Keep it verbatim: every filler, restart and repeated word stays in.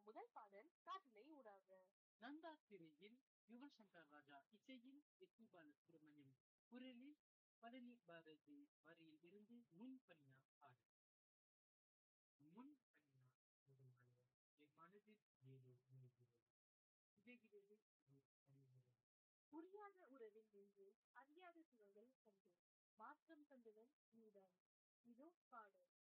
முதல் பாடல் காற்றிலை ஊடாக. நந்தா திரையில் யுவன் சங்கர் ராஜா இசையில் எஸ்பி பாலசுப்ரமணியம் குரலில் பழனி பாரதி வரியில் இருந்து முன் பனியா பாடல். முன் பனியா முதுமலையா என் மனதில் ஏதோ நினைக்கிறது சிதைகிறது இது அறிகிறது. புரியாத உறவில் நின்று அறியாத சுகங்கள் கண்டு மாற்றம் தந்தவன் நீதான். இதோ பாடல்.